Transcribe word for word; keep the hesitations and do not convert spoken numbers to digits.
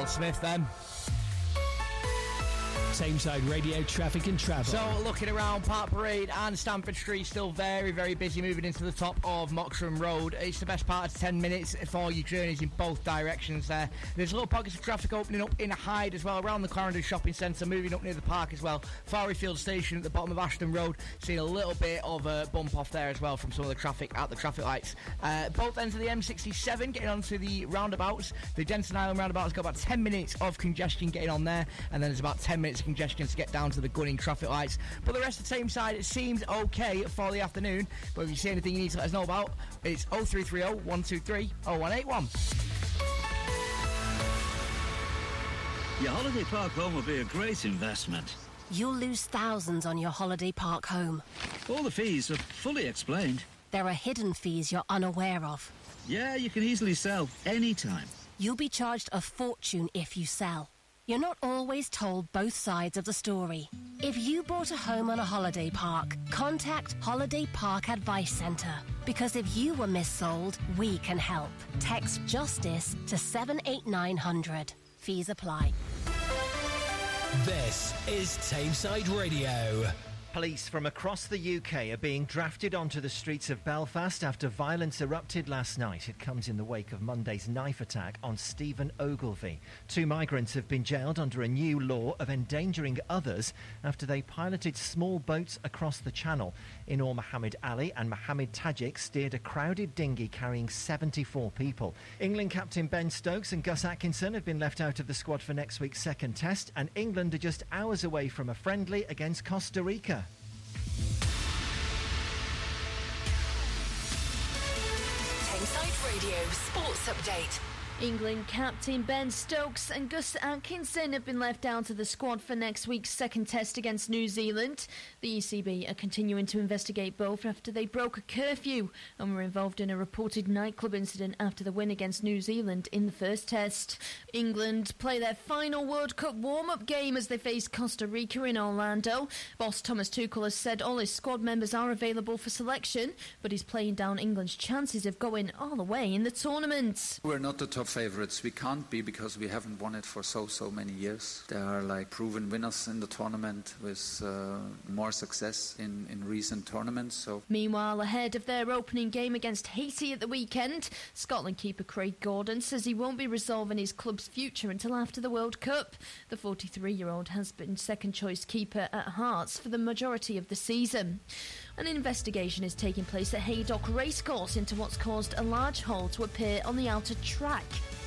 Smith then. Tameside Radio traffic and travel. So, looking around, Park Parade and Stamford Street still very, very busy moving into the top of Moxham Road. It's the best part of ten minutes for your journeys in both directions there. There's little pockets of traffic opening up in Hyde as well, around the Clarendon Shopping Centre, moving up near the park as well. Farryfield Station at the bottom of Ashton Road, seeing a little bit of a bump off there as well from some of the traffic at the traffic lights. Uh, both ends of the M sixty-seven getting onto the roundabouts. The Denton Island roundabout has got about ten minutes of congestion getting on there, and then there's about ten minutes of congestion to get down to the Gunning traffic lights. But the rest of the Tameside, it seems okay for the afternoon. But if you see anything you need to let us know about, it's oh three three oh, one two three, oh one eight one. Your holiday park home will be a great investment. You'll lose thousands on your holiday park home. All the fees are fully explained. There are hidden fees you're unaware of. Yeah, you can easily sell anytime. You'll be charged a fortune if you sell. You're not always told both sides of the story. If you bought a home on a holiday park, contact Holiday Park Advice Centre. Because if you were missold, we can help. Text JUSTICE to seven eight nine hundred. Fees apply. This is Tameside Radio. Police from across the U K are being drafted onto the streets of Belfast after violence erupted last night. It comes in the wake of Monday's knife attack on Stephen Ogilvie. Two migrants have been jailed under a new law of endangering others after they piloted small boats across the channel. Inor Mohammed Ali and Mohammed Tajik steered a crowded dinghy carrying seventy-four people. England captain Ben Stokes and Gus Atkinson have been left out of the squad for next week's second test, and England are just hours away from a friendly against Costa Rica. Tameside Radio Sports Update. England captain Ben Stokes and Gus Atkinson have been left out of the squad for next week's second test against New Zealand. The E C B are continuing to investigate both after they broke a curfew and were involved in a reported nightclub incident after the win against New Zealand in the first test. England play their final World Cup warm-up game as they face Costa Rica in Orlando. Boss Thomas Tuchel has said all his squad members are available for selection, but he's playing down England's chances of going all the way in the tournament. We're not the top favourites. We can't be because we haven't won it for so, so many years. There are like proven winners in the tournament with uh, more success in, in recent tournaments. So, Meanwhile, ahead of their opening game against Haiti at the weekend, Scotland keeper Craig Gordon says he won't be resolving his club's future until after the World Cup. The forty-three-year-old has been second-choice keeper at Hearts for the majority of the season. An investigation is taking place at Haydock Racecourse into what's caused a large hole to appear on the outer track.